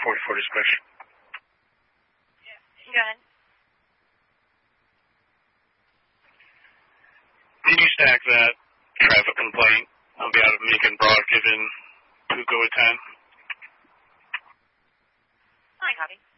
44 dispatch. Go ahead. Did you stack that traffic complaint on behalf of Meekin Broad given Puco at 10? I copy.